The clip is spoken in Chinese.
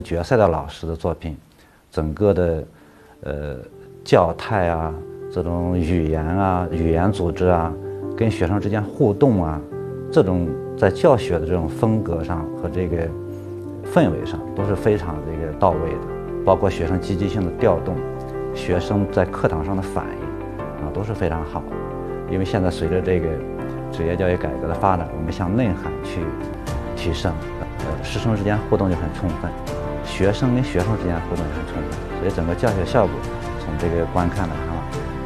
决赛的老师的作品，整个的教态啊，这种语言组织啊，跟学生之间互动啊，这种在教学的这种风格上和这个氛围上都是非常到位的，包括学生积极性的调动，学生在课堂上的反应啊都是非常好的。因为现在随着这个职业教育改革的发展，我们向内涵去提升，师生之间互动就很充分，学生跟学生之间互动也很充分，所以整个教学效果从这个观看来看